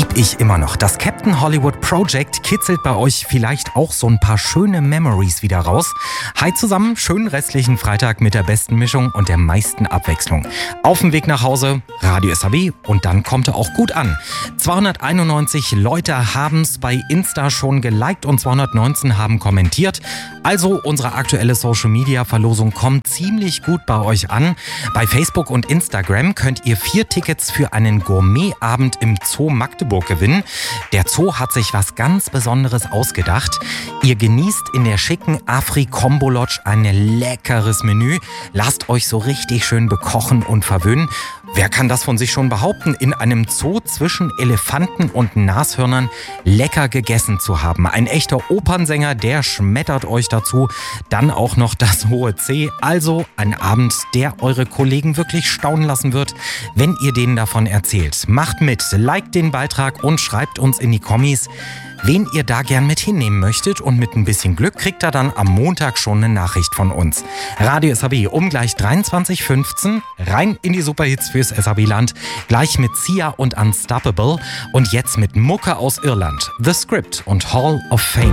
hab ich immer noch. Das Captain Hollywood Project kitzelt bei euch vielleicht auch so ein paar schöne Memories wieder raus. Hi zusammen, schönen restlichen Freitag mit der besten Mischung und der meisten Abwechslung. Auf dem Weg nach Hause, Radio SAW und dann kommt er auch gut an. 291 Leute haben's bei Insta schon geliked und 219 haben kommentiert. Also unsere aktuelle Social-Media-Verlosung kommt ziemlich gut bei euch an. Bei Facebook und Instagram könnt ihr 4 Tickets für einen Gourmetabend im Zoo Magdeburg gewinnen. Der Zoo hat sich was ganz Besonderes ausgedacht. Ihr genießt in der schicken Afri-Combo Lodge ein leckeres Menü. Lasst euch so richtig schön bekochen und verwöhnen. Wer kann das von sich schon behaupten, in einem Zoo zwischen Elefanten und Nashörnern lecker gegessen zu haben? Ein echter Opernsänger, der schmettert euch dazu. Dann auch noch das hohe C. Also ein Abend, der eure Kollegen wirklich staunen lassen wird, wenn ihr denen davon erzählt. Macht mit, liked den Beitrag und schreibt uns in die Kommis, wen ihr da gern mit hinnehmen möchtet, und mit ein bisschen Glück kriegt ihr dann am Montag schon eine Nachricht von uns. Radio SAW um gleich 23:15 rein in die Superhits fürs SAW-Land, gleich mit Sia und Unstoppable und jetzt mit Mucke aus Irland, The Script und Hall of Fame.